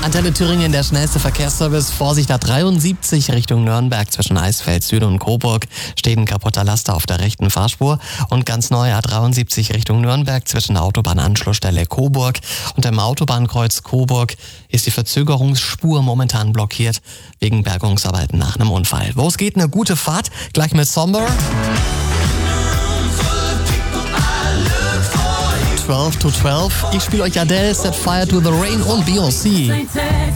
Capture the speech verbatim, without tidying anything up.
Antenne Thüringen, der schnellste Verkehrsservice. Vorsicht, A dreiundsiebzig Richtung Nürnberg zwischen Eisfeld Süd und Coburg steht ein kaputter Laster auf der rechten Fahrspur. Und ganz neu A dreiundsiebzig Richtung Nürnberg zwischen der Autobahnanschlussstelle Coburg und dem Autobahnkreuz Coburg ist die Verzögerungsspur momentan blockiert wegen Bergungsarbeiten nach einem Unfall. Wo es geht, eine gute Fahrt, gleich mit Somber. zwölf to zwölf. Ich spiele euch Adele, Set Fire to the Rain und Beyoncé.